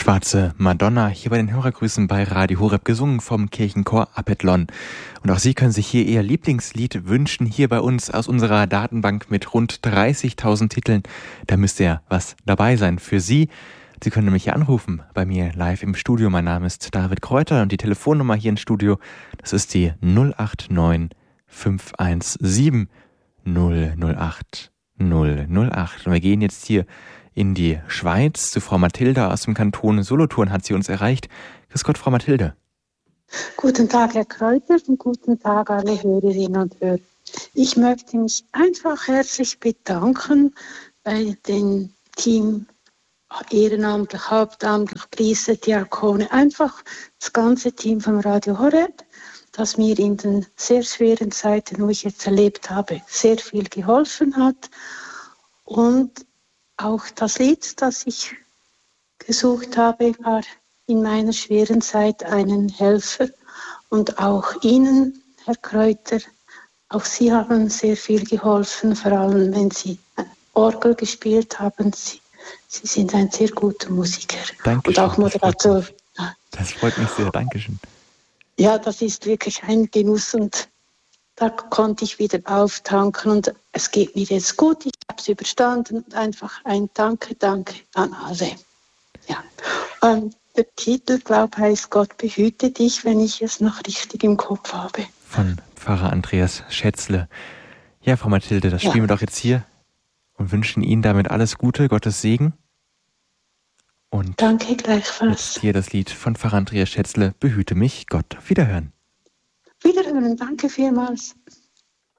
Schwarze Madonna, hier bei den Hörergrüßen bei Radio Horeb, gesungen vom Kirchenchor Apethlon. Und auch Sie können sich hier Ihr Lieblingslied wünschen, hier bei uns aus unserer Datenbank mit rund 30.000 Titeln. Da müsste ja was dabei sein für Sie. Sie können mich hier anrufen, bei mir live im Studio. Mein Name ist David Kräuter und die Telefonnummer hier im Studio, das ist die 089 517 008 008. Und wir gehen jetzt hier in die Schweiz zu Frau Mathilde aus dem Kanton Solothurn, hat sie uns erreicht. Grüß Gott, Frau Mathilde. Guten Tag, Herr Kräuter, und guten Tag, alle Hörerinnen und Hörer. Ich möchte mich einfach herzlich bedanken bei dem Team, ehrenamtlich, hauptamtlich, Priester, Diakone, einfach das ganze Team vom Radio Horeb, das mir in den sehr schweren Zeiten, wo ich jetzt erlebt habe, sehr viel geholfen hat. Und auch das Lied, das ich gesucht habe, war in meiner schweren Zeit einen Helfer. Und auch Ihnen, Herr Kräuter, auch Sie haben sehr viel geholfen, vor allem wenn Sie Orgel gespielt haben. Sie sind ein sehr guter Musiker. Dankeschön. Und auch Moderator. Das freut mich sehr, Dankeschön. Ja, das ist wirklich ein Genuss und da konnte ich wieder auftanken und es geht mir jetzt gut. Ich habe es überstanden und einfach ein Danke an alle. Ja. Der Titel, glaube ich, heißt Gott behüte dich, wenn ich es noch richtig im Kopf habe. Von Pfarrer Andreas Schätzle. Ja, Frau Mathilde, das spielen wir doch jetzt hier und wünschen Ihnen damit alles Gute, Gottes Segen. Und danke gleichfalls. Jetzt hier das Lied von Pfarrer Andreas Schätzle, Behüte mich, Gott. Wiederhören. Wiederhören, danke vielmals.